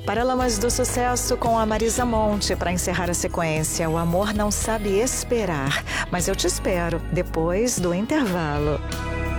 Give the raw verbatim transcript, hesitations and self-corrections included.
Paralamas do Sucesso com a Marisa Monte para encerrar a sequência. O amor não sabe esperar, mas eu te espero depois do intervalo.